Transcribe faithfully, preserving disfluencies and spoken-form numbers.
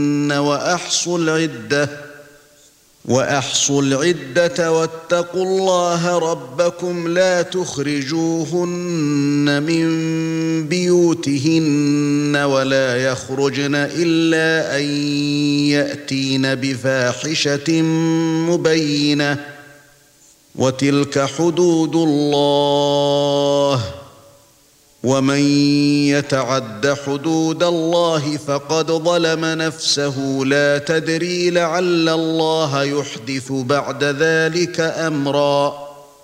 وأحصوا العدة وأحصوا العدة واتقوا الله ربكم لا تخرجوهن من بيوتهن ولا يخرجن إلا أن يأتين بفاحشة مبينة وتلك حدود الله ومن يتعد حدود الله فقد ظلم نفسه لا تدري لعل الله يحدث بعد ذلك أمرا